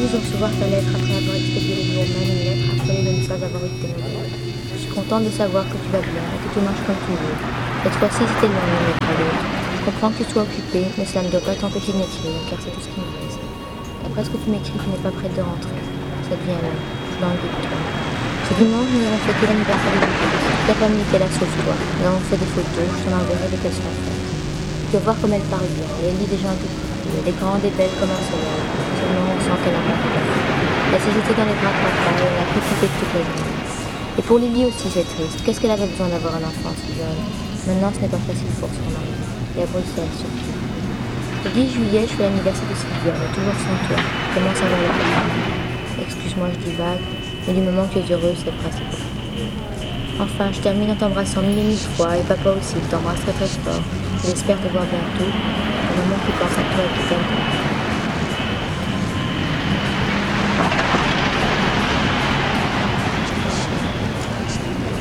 plus de recevoir ta lettre après avoir expédié le jour même une lettre affolée de ne pas avoir eu de tes nouvelles. Je suis contente de savoir que tu vas bien et que tout marche comme tu veux. Cette fois-ci, c'était loin d'une lettre à l'autre. Je comprends que tu sois occupé, mais cela ne doit pas t'empêcher de m'écrire, car c'est tout ce qui me reste. D'après ce que tu m'écris, tu n'es pas prête de rentrer. Ça devient long. Je languis de toi. Ce dimanche, nous avons fêté l'anniversaire de Lucas. Toute la famille était là sauf toi. Nous avons fait des photos, je t'en enverrai dès qu'elles sont faites. Tu vas voir comme elle parle bien, et elle lit des gens un peu plus. Elle est grande et belle comme un soleil. Seulement, on sent qu'elle a pas peur. Elle s'est jetée dans les bras de papa et elle a pu quitter toute la journée. Et pour Lily aussi, c'est triste. Qu'est-ce qu'elle avait besoin d'avoir un enfant si jeune? Maintenant, ce n'est pas facile pour son mari. Et à Bruxelles surtout. Le 10 juillet, je fais l'anniversaire de Sylvia, mais toujours sans toi. Comment ça va avec la famille? Excuse-moi, je divague, mais du moment que tu es heureuse, c'est le principal. Enfin, je termine en t'embrassant mille et mille fois, et papa aussi, il t'embrasse très très fort. J'espère te voir bientôt, un moment qui pense à toi et qui t'aime.